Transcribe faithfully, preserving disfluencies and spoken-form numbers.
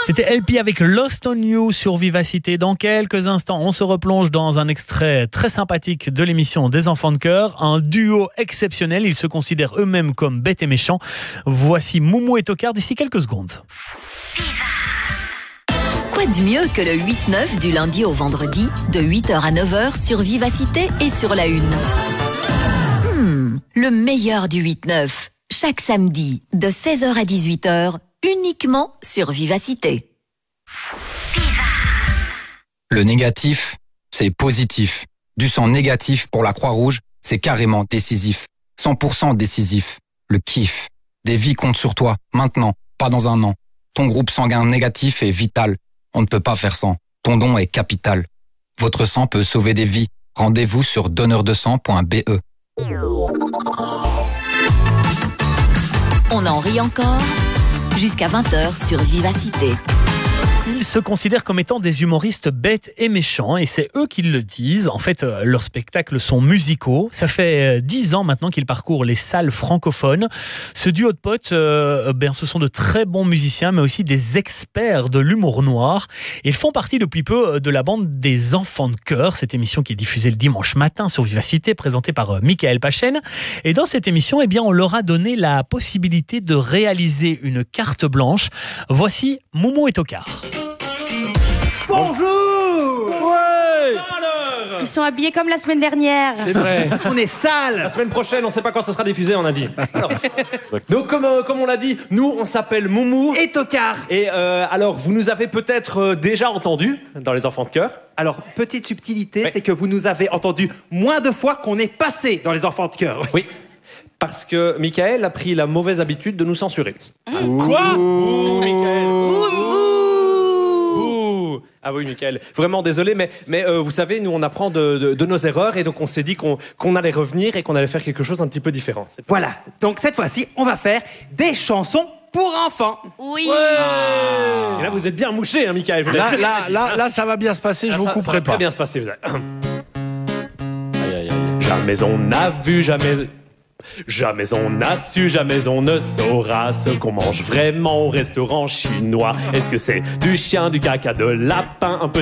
C'était L P avec Lost on You sur Vivacité. Dans quelques instants, on se replonge dans un extrait très sympathique de l'émission des Enfants de Cœur. Un duo exceptionnel, ils se considèrent eux-mêmes comme bêtes et méchants. Voici Moumou et Tocard d'ici quelques secondes. Quoi de mieux que le huit neuf du lundi au vendredi, de huit heures à neuf heures sur Vivacité et sur la Une. Hmm, le meilleur du huit neuf, chaque samedi, de seize heures à dix-huit heures, uniquement sur Vivacité. Le négatif, c'est positif. Du sang négatif pour la Croix-Rouge, c'est carrément décisif. cent pour cent décisif. Le kiff. Des vies comptent sur toi, maintenant, pas dans un an. Ton groupe sanguin négatif est vital. On ne peut pas faire sans. Ton don est capital. Votre sang peut sauver des vies. Rendez-vous sur donneur de sang point b e. On en rit encore jusqu'à vingt heures sur Vivacité. Ils se considèrent comme étant des humoristes bêtes et méchants et c'est eux qui le disent. En fait, euh, leurs spectacles sont musicaux. Ça fait dix ans maintenant qu'ils parcourent les salles francophones. Ce duo de potes, euh, ben, ce sont de très bons musiciens, mais aussi des experts de l'humour noir. Ils font partie depuis peu de la bande des Enfants de Cœur, cette émission qui est diffusée le dimanche matin sur Vivacité, présentée par euh, Michael Pachen. Et dans cette émission, eh bien, on leur a donné la possibilité de réaliser une carte blanche. Voici Moumou et Tocard. Bonjour. Ouais. Alors, ils sont habillés comme la semaine dernière. C'est vrai. On est sale. La semaine prochaine, on ne sait pas quand ça sera diffusé, on a dit. Alors, donc, comme, euh, comme on l'a dit, nous, on s'appelle Moumou et Tocard. Et euh, alors, vous nous avez peut-être euh, déjà entendus dans Les Enfants de Cœur. Alors, petite subtilité, ouais. C'est que vous nous avez entendus moins de fois qu'on est passé dans Les Enfants de Cœur. Oui. Parce que Michael a pris la mauvaise habitude de nous censurer. Mmh. Quoi Ouh, Michael. Ah oui, Michael, vraiment désolé, mais, mais euh, vous savez, nous, on apprend de, de, de nos erreurs et donc on s'est dit qu'on qu'on allait revenir et qu'on allait faire quelque chose d'un petit peu différent. Voilà, donc cette fois-ci, on va faire des chansons pour enfants. Oui. Ouais. Et là, vous êtes bien mouché, hein, Michael. Là, là, là, là, ça va bien se passer, je là, vous ça, couperai ça va pas. très bien se passer, vous allez. Aïe, aïe, aïe. Jamais on n'a vu, jamais... Jamais on n'a su, jamais on ne saura ce qu'on mange vraiment au restaurant chinois. Est-ce que c'est du chien, du caca, de lapin, un peu